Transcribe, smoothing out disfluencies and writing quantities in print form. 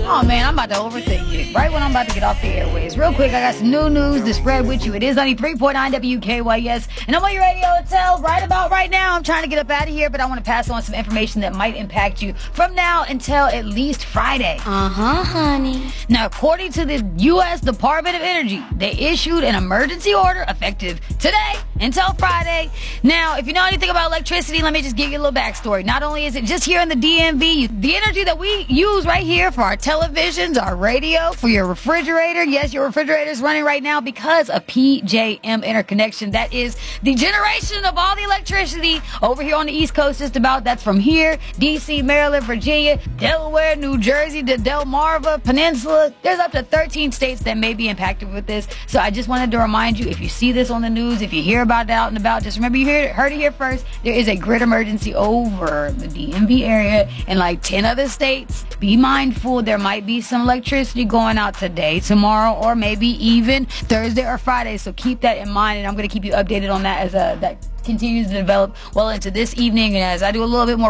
Oh man, I'm about to overthink it. Right when I'm about to get off the airways. Real quick, I got some new news to spread with you. It is 93.9 WKYS, and I'm on your radio until right about right now. I'm trying to get up out of here, but I want to pass on some information that might impact you from now until at least Friday. Honey. Now, according to the U.S. Department of Energy, they issued an emergency order effective today until Friday. Now, if you know anything about electricity, let me just give you a little backstory. Not only is it just here in the DMV, the energy that we use right here for our televisions, our radio, for your refrigerator. Yes, your refrigerator is running right now because of PJM interconnection. That is the generation of all the electricity over here on the East Coast, just about. That's from here, D.C., Maryland, Virginia, Delaware, New Jersey, the Delmarva Peninsula. There's up to 13 states that may be impacted with this. So I just wanted to remind you, if you see this on the news, if you hear about it out and about, just remember you heard it here first. There is a grid emergency over the DMV area and like 10 other states. Be mindful. There might be some electricity going out today, tomorrow, or maybe even Thursday or Friday. So keep that in mind, and I'm going to keep you updated on that as that continues to develop well into this evening, and as I do a little bit more